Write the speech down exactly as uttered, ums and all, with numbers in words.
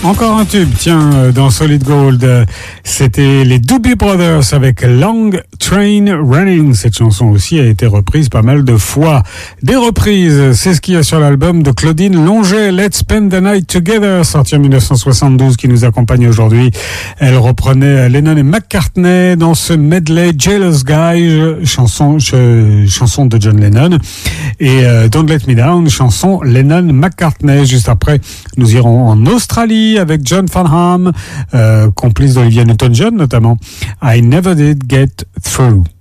Encore un tube, tiens, dans Solid Gold, c'était les Doobie Brothers avec Long Train Running. Cette chanson aussi a été reprise pas mal de fois. Des reprises, c'est ce qu'il y a sur l'album de Claudine Longet, Let's Spend the Night Together, sorti en dix-neuf cent soixante-douze, qui nous accompagne aujourd'hui. Elle reprenait Lennon et McCartney dans ce medley Jealous Guy, chanson, ch- chanson de John Lennon, et euh, Don't Let Me Down, chanson Lennon-McCartney. Juste après, nous irons en Australie avec John Farnham, euh, complice d'Olivia Newton-John notamment. I Never Did Get Through.